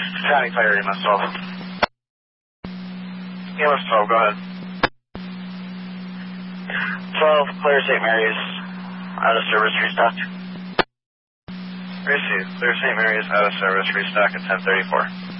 County Fire, EMS 12. EMS 12, go ahead. 12, clear St. Mary's, out of service, restocked. Receive, clear St. Mary's, out of service, restock at 1034.